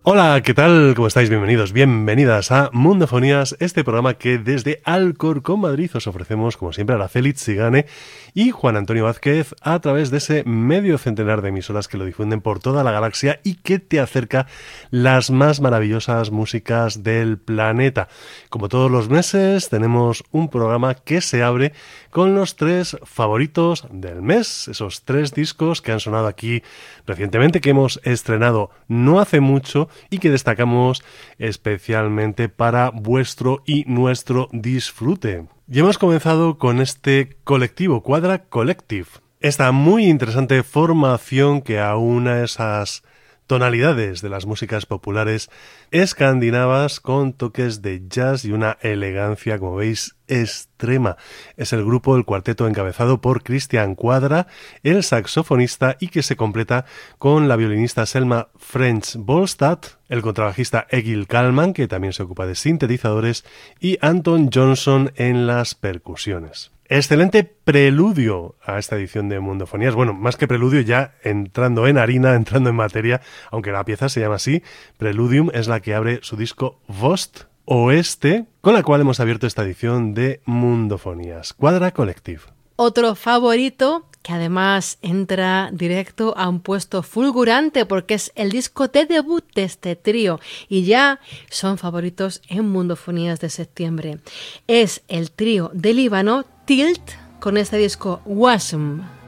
Hola, ¿qué tal? ¿Cómo estáis? Bienvenidos, bienvenidas a Mundofonías, este programa que desde Alcorcón, Madrid, os ofrecemos, como siempre, Araceli Tsigane y Juan Antonio Vázquez a través de ese medio centenar de emisoras que lo difunden por toda la galaxia y que te acerca las más maravillosas músicas del planeta. Como todos los meses, tenemos un programa que se abre con los 3 favoritos del mes, esos 3 discos que han sonado aquí recientemente, que hemos estrenado no hace mucho y que destacamos especialmente para vuestro y nuestro disfrute. Y hemos comenzado con este colectivo, Quadra Collective, esta muy interesante formación que aúna esas tonalidades de las músicas populares escandinavas con toques de jazz y una elegancia, como veis, extrema. Es el grupo, el cuarteto encabezado por Christian Quadra, el saxofonista, y que se completa con la violinista Selma French-Bolstad, el contrabajista Egil Kalman, que también se ocupa de sintetizadores, y Anton Johnson en las percusiones. Excelente preludio a esta edición de Mundofonías. Bueno, más que preludio, ya entrando en harina, entrando en materia, aunque la pieza se llama así. Preludium es la que abre su disco Vost Oeste, con la cual hemos abierto esta edición de Mundofonías. Quadra Collective. Otro favorito que además entra directo a un puesto fulgurante porque es el disco de debut de este trío y ya son favoritos en Mundofonías de septiembre. Es el trío de Líbano Tilt con este disco Wasm.